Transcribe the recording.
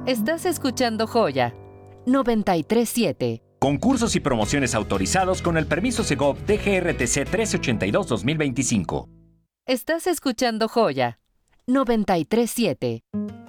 Estás escuchando Joya 937. Concursos y promociones autorizados con el permiso Segov DGRTC 1382-2025. Estás escuchando Joya 937.